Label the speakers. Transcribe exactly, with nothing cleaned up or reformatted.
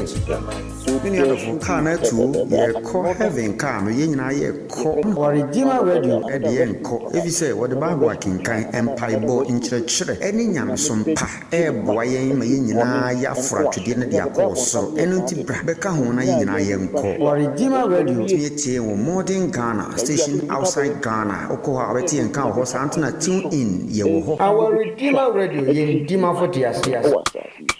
Speaker 1: Many other for car na too, ye call heaven car, no yin na ye call or Redeemer Radio at the end call. If you say what the Bible can kind empire bo in church, any yam some pa, eh, boy, yin na ya fra to dinner their course, so any Becca Hona yin I am call. Or Redeemer Radio, T or modern Ghana, station outside Ghana, Okoha, Betty and Cow Horse Antina tune in, ye will.
Speaker 2: Our Redeemer Radio, yin Redeemer for the